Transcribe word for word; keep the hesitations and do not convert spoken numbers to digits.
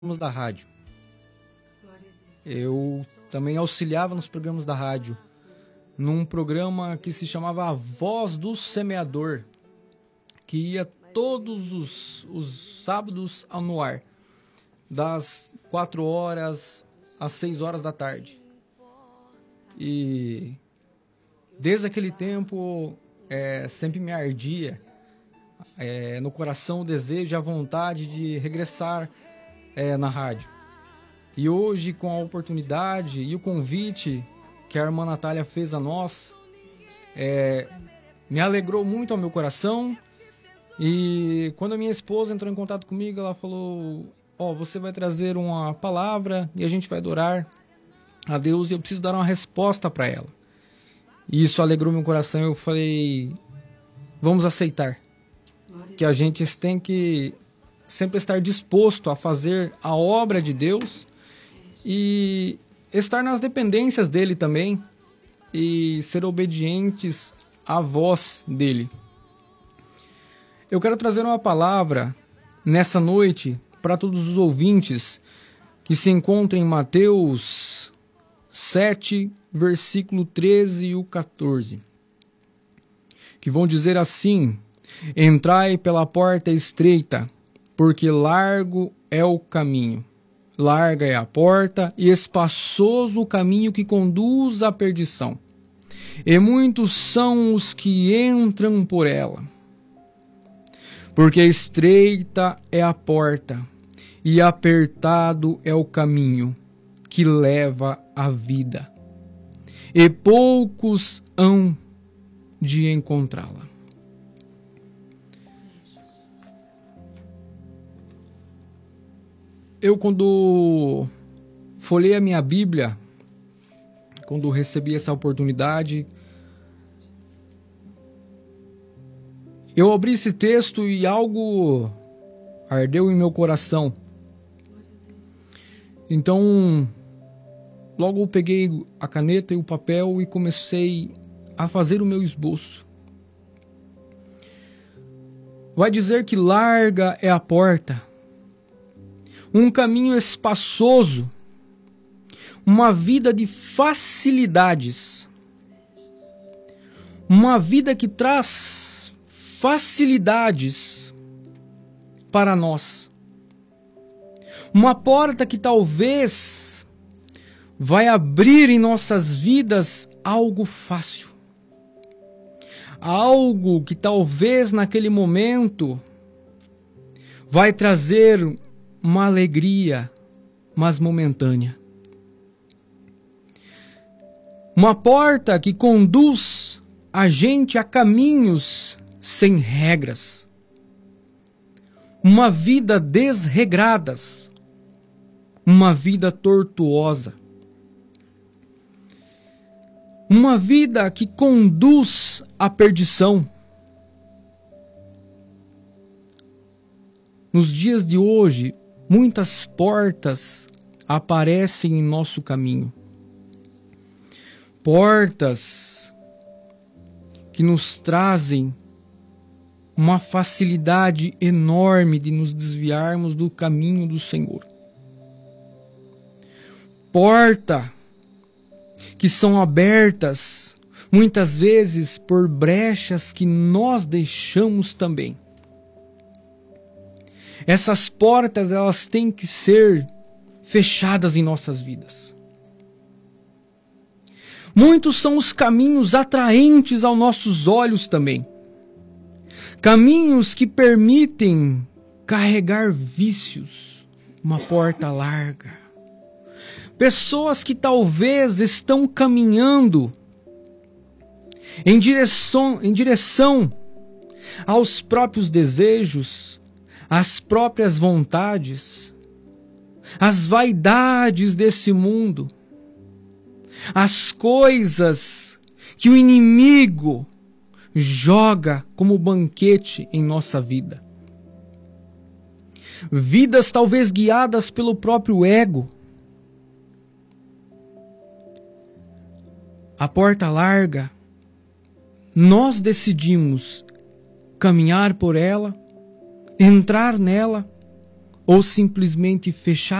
da rádio. Eu também auxiliava nos programas da rádio, num programa que se chamava A Voz do Semeador, que ia todos os, os sábados no ar, das quatro horas às seis horas da tarde. E desde aquele tempo é, sempre me ardia é, no coração o desejo e a vontade de regressar é, na rádio. E hoje, com a oportunidade e o convite que a irmã Natália fez a nós, é, me alegrou muito ao meu coração. E quando a minha esposa entrou em contato comigo, ela falou: ó, oh, você vai trazer uma palavra e a gente vai adorar a Deus e eu preciso dar uma resposta para ela. E isso alegrou meu coração. Eu falei: vamos aceitar. Que a gente tem que sempre estar disposto a fazer a obra de Deus e estar nas dependências dele também e ser obedientes à voz dele. Eu quero trazer uma palavra nessa noite para todos os ouvintes que se encontram em Mateus sete, versículo treze e o quatorze, que vão dizer assim: entrai pela porta estreita, porque largo é o caminho, larga é a porta e espaçoso o caminho que conduz à perdição, e muitos são os que entram por ela. Porque estreita é a porta e apertado é o caminho que leva à vida, e poucos hão de encontrá-la. Eu, quando folhei a minha Bíblia, quando recebi essa oportunidade, eu abri esse texto e algo ardeu em meu coração. Então, logo eu peguei a caneta e o papel e comecei a fazer o meu esboço. Vai dizer que larga é a porta, um caminho espaçoso, uma vida de facilidades, uma vida que traz facilidades para nós, uma porta que talvez vai abrir em nossas vidas algo fácil, algo que talvez naquele momento vai trazer uma alegria, mas momentânea. Uma porta que conduz a gente a caminhos sem regras. Uma vida desregradas. Uma vida tortuosa. Uma vida que conduz à perdição. Nos dias de hoje, muitas portas aparecem em nosso caminho. Portas que nos trazem uma facilidade enorme de nos desviarmos do caminho do Senhor. Portas que são abertas muitas vezes por brechas que nós deixamos também. Essas portas, elas têm que ser fechadas em nossas vidas. Muitos são os caminhos atraentes aos nossos olhos também. Caminhos que permitem carregar vícios, uma porta larga. Pessoas que talvez estão caminhando em direção, em direção aos próprios desejos, as próprias vontades, as vaidades desse mundo, as coisas que o inimigo joga como banquete em nossa vida. Vidas talvez guiadas pelo próprio ego. A porta larga, nós decidimos caminhar por ela, entrar nela ou simplesmente fechar